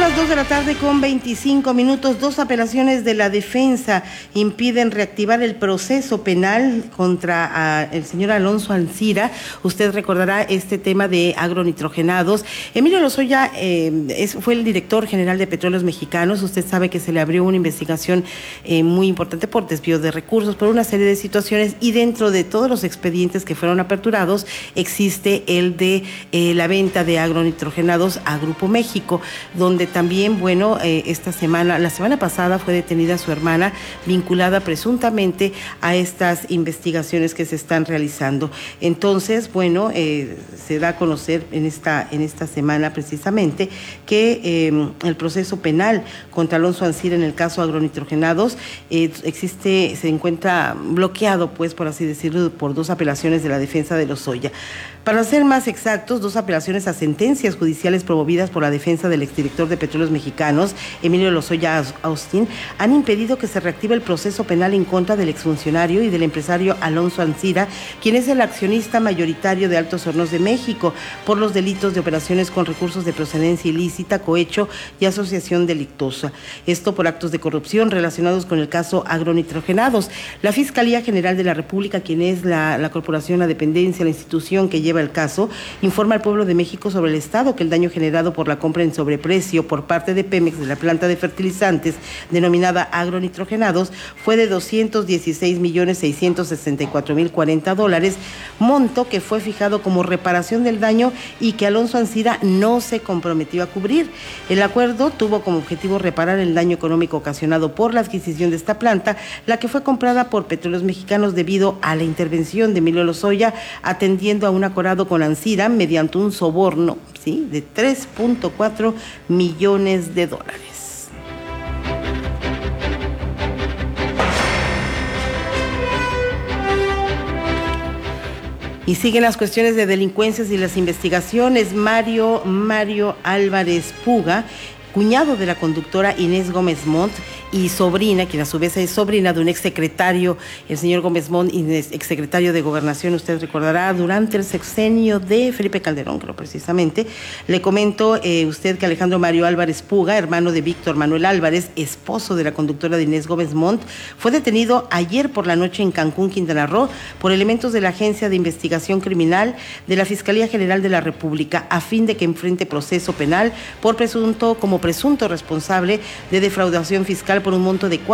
las 2 de la tarde con 25 minutos. Dos apelaciones de la defensa impiden reactivar el proceso penal contra el señor Alonso Ancira. Usted recordará este tema de agronitrogenados. Emilio Lozoya fue el director general de Petróleos Mexicanos. Usted sabe que se le abrió una investigación muy importante por desvío de recursos, por una serie de situaciones, y dentro de todos los expedientes que fueron aperturados existe el de la venta de agronitrogenados a Grupo México, donde también, la semana pasada fue detenida su hermana, vinculada presuntamente a estas investigaciones que se están realizando. Entonces, se da a conocer en esta semana precisamente que el proceso penal contra Alonso Ancira en el caso agronitrogenados se encuentra bloqueado, por así decirlo, por dos apelaciones de la defensa de Lozoya. Para ser más exactos, dos apelaciones a sentencias judiciales promovidas por la defensa del exdirector de Petróleos Mexicanos, Emilio Lozoya Austin, han impedido que se reactive el proceso penal en contra del exfuncionario y del empresario Alonso Ancira, quien es el accionista mayoritario de Altos Hornos de México, por los delitos de operaciones con recursos de procedencia ilícita, cohecho y asociación delictuosa. Esto por actos de corrupción relacionados con el caso agronitrogenados. La Fiscalía General de la República, quien es la corporación, la dependencia, la institución que lleva el caso, informa al pueblo de México sobre el estado que el daño generado por la compra en sobreprecio por parte de Pemex de la planta de fertilizantes denominada agronitrogenados fue de $216,664,040, monto que fue fijado como reparación del daño y que Alonso Ancira no se comprometió a cubrir. El acuerdo tuvo como objetivo reparar el daño económico ocasionado por la adquisición de esta planta, la que fue comprada por Petróleos Mexicanos debido a la intervención de Emilio Lozoya, atendiendo a un acordado con Ancira mediante un soborno, de $3.4 millones. Y siguen las cuestiones de delincuencias y las investigaciones. Mario Álvarez Puga, cuñado de la conductora Inés Gómez Montt y sobrina, quien a su vez es sobrina de un exsecretario, el señor Gómez Montt, exsecretario de Gobernación, usted recordará, durante el sexenio de Felipe Calderón, creo precisamente. Le comento usted que Alejandro Mario Álvarez Puga, hermano de Víctor Manuel Álvarez, esposo de la conductora de Inés Gómez Montt, fue detenido ayer por la noche en Cancún, Quintana Roo, por elementos de la Agencia de Investigación Criminal de la Fiscalía General de la República, a fin de que enfrente proceso penal como presunto responsable de defraudación fiscal por un monto de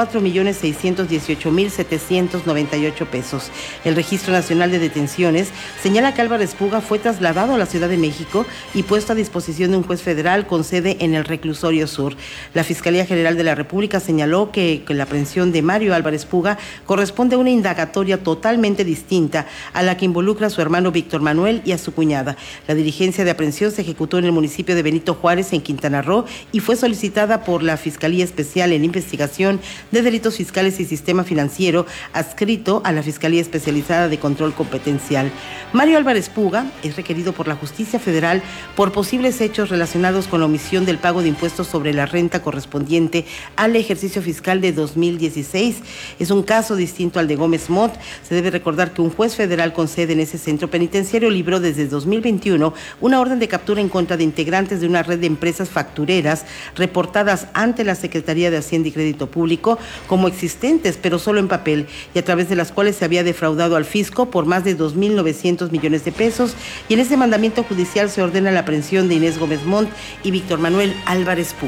$4,618,798. El Registro Nacional de Detenciones señala que Álvarez Puga fue trasladado a la Ciudad de México y puesto a disposición de un juez federal con sede en el Reclusorio Sur. La Fiscalía General de la República señaló que la aprehensión de Mario Álvarez Puga corresponde a una indagatoria totalmente distinta a la que involucra a su hermano Víctor Manuel y a su cuñada. La diligencia de aprehensión se ejecutó en el municipio de Benito Juárez, en Quintana Roo, y fue solicitada por la Fiscalía Especial en Investigación de Delitos Fiscales y Sistema Financiero, adscrito a la Fiscalía Especializada de Control Competencial. Mario Álvarez Puga es requerido por la Justicia Federal por posibles hechos relacionados con la omisión del pago de impuestos sobre la renta correspondiente al ejercicio fiscal de 2016. Es un caso distinto al de Gómez Montt. Se debe recordar que un juez federal con sede en ese centro penitenciario libró desde 2021 una orden de captura en contra de integrantes de una red de empresas factureras reportadas ante la Secretaría de Hacienda y Crédito Público como existentes, pero solo en papel, y a través de las cuales se había defraudado al fisco por más de 2,900 millones de pesos. Y en ese mandamiento judicial se ordena la aprehensión de Inés Gómez Montt y Víctor Manuel Álvarez Puga.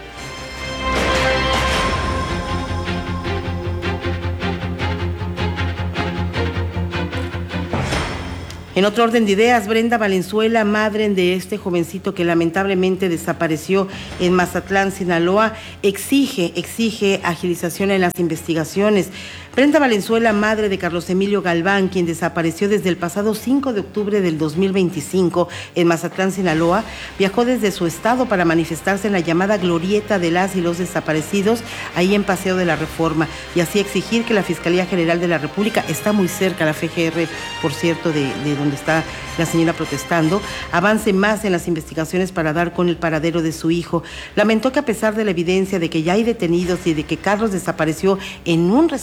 En otro orden de ideas, Brenda Valenzuela, madre de este jovencito que lamentablemente desapareció en Mazatlán, Sinaloa, exige agilización en las investigaciones. Brenda Valenzuela, madre de Carlos Emilio Galván, quien desapareció desde el pasado 5 de octubre del 2025 en Mazatlán, Sinaloa, viajó desde su estado para manifestarse en la llamada glorieta de las y los desaparecidos, ahí en Paseo de la Reforma, y así exigir que la Fiscalía General de la República, está muy cerca la FGR, por cierto, de donde está la señora protestando, avance más en las investigaciones para dar con el paradero de su hijo. Lamentó que a pesar de la evidencia de que ya hay detenidos y de que Carlos desapareció en un restaurante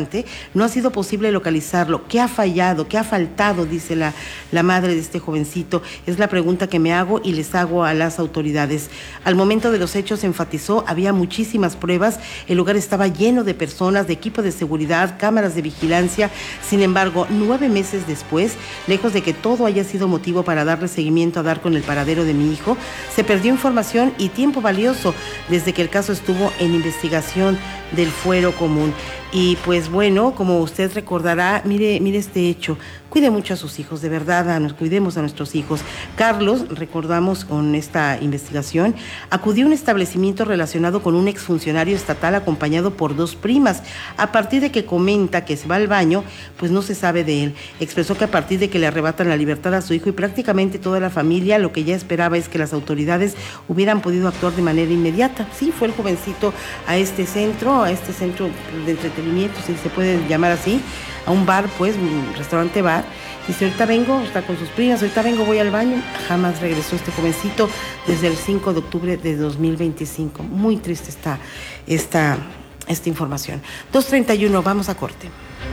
restaurante. No ha sido posible localizarlo. ¿Qué ha fallado? ¿Qué ha faltado? Dice la madre de este jovencito. Es la pregunta que me hago y les hago a las autoridades. Al momento de los hechos, enfatizó, había muchísimas pruebas. El lugar estaba lleno de personas, de equipo de seguridad, cámaras de vigilancia. Sin embargo, 9 meses después, lejos de que todo haya sido motivo para darle seguimiento a dar con el paradero de mi hijo, se perdió información y tiempo valioso desde que el caso estuvo en investigación del Fuero Común. Y pues bueno, como usted recordará, mire este hecho. Cuide mucho a sus hijos, de verdad, cuidemos a nuestros hijos. Carlos, recordamos con esta investigación, acudió a un establecimiento relacionado con un exfuncionario estatal acompañado por 2 primas. A partir de que comenta que se va al baño, pues no se sabe de él. Expresó que a partir de que le arrebatan la libertad a su hijo y prácticamente toda la familia, lo que ya esperaba es que las autoridades hubieran podido actuar de manera inmediata. Sí, fue el jovencito a este centro de entretenimiento, si se puede llamar así, a un bar, pues, un restaurante bar. Dice, ahorita vengo, está con sus primas, ahorita vengo, voy al baño. Jamás regresó este jovencito desde el 5 de octubre de 2025. Muy triste está esta información. 2:31, vamos a corte.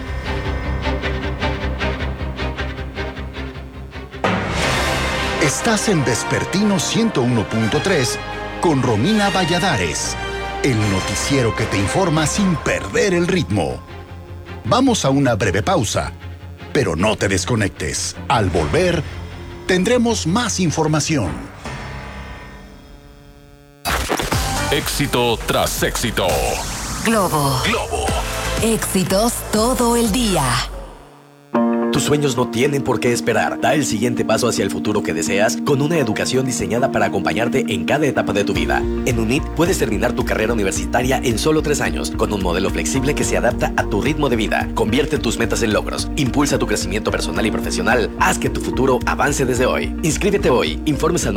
Estás en Vespertino 101.3 con Romina Valladares, el noticiero que te informa sin perder el ritmo. Vamos a una breve pausa, pero no te desconectes. Al volver, tendremos más información. Éxito tras éxito. Globo. Éxitos todo el día. Tus sueños no tienen por qué esperar. Da el siguiente paso hacia el futuro que deseas con una educación diseñada para acompañarte en cada etapa de tu vida. En UNIT puedes terminar tu carrera universitaria en solo 3 años, con un modelo flexible que se adapta a tu ritmo de vida. Convierte tus metas en logros, impulsa tu crecimiento personal y profesional, haz que tu futuro avance desde hoy. Inscríbete hoy. Informes al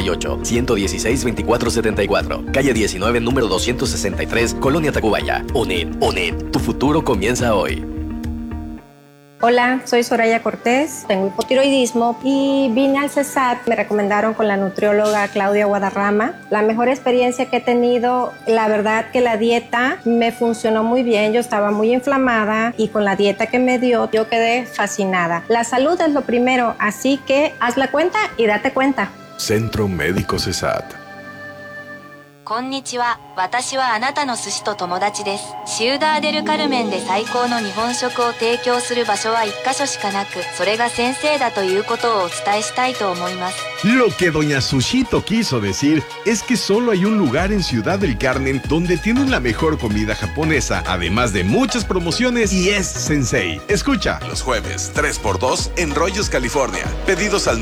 938-116-2474, calle 19, número 263, Colonia Tacubaya. UNIT, tu futuro comienza hoy. Hola, soy Soraya Cortés, tengo hipotiroidismo y vine al CESAT. Me recomendaron con la nutrióloga Claudia Guadarrama. La mejor experiencia que he tenido, la verdad que la dieta me funcionó muy bien. Yo estaba muy inflamada y con la dieta que me dio, yo quedé fascinada. La salud es lo primero, así que haz la cuenta y date cuenta. Centro Médico CESAT. こんにちは。私はあなたの寿司と友達です。シウダーデルカルメンで最高の日本食を提供する場所は1カ所しかなく、それが先生だということをお伝えしたいと思います。 Lo que doña Sushito quiso decir es que solo hay un lugar en Ciudad del Carmen donde tienen la mejor comida japonesa, además de muchas promociones, y es Sensei. Escucha. Los jueves, 3x2 en Rollos, California. Pedidos al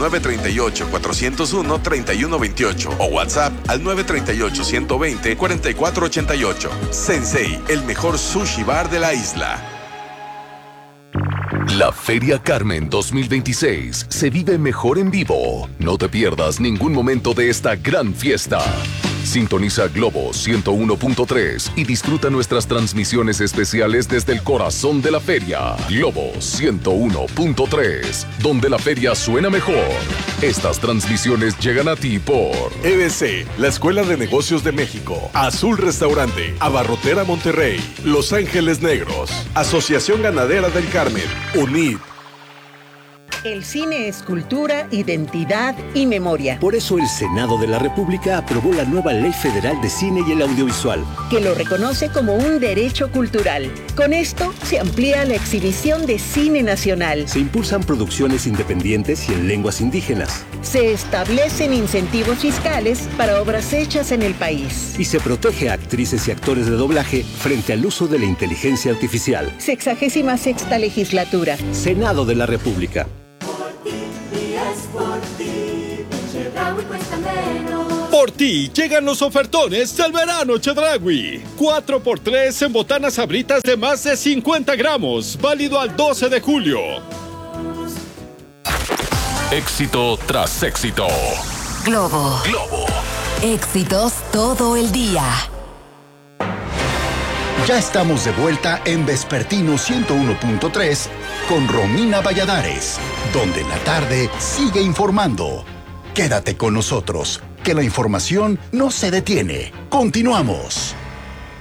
938-401-3128 o WhatsApp al 938-120-4488. Sensei, el mejor sushi bar de la isla. La Feria Carmen 2026 se vive mejor en vivo. No te pierdas ningún momento de esta gran fiesta. Sintoniza Globo 101.3 y disfruta nuestras transmisiones especiales desde el corazón de la feria. Globo 101.3, donde la feria suena mejor. Estas transmisiones llegan a ti por EBC, la Escuela de Negocios de México, Azul Restaurante, Abarrotera Monterrey, Los Ángeles Negros, Asociación Ganadera del Carmen, UNIT. El cine es cultura, identidad y memoria. Por eso el Senado de la República aprobó la nueva Ley Federal de Cine y el Audiovisual, que lo reconoce como un derecho cultural. Con esto se amplía la exhibición de cine nacional. Se impulsan producciones independientes y en lenguas indígenas. Se establecen incentivos fiscales para obras hechas en el país. Y se protege a actrices y actores de doblaje frente al uso de la inteligencia artificial. 66ª legislatura. Senado de la República. Por ti llegan los ofertones del verano Chedraui. 4x3 en botanas sabritas de más de 50 gramos. Válido al 12 de julio. Éxito tras éxito. Globo. Éxitos todo el día. Ya estamos de vuelta en Vespertino 101.3 con Romina Valladares, donde la tarde sigue informando. Quédate con nosotros, que la información no se detiene. Continuamos.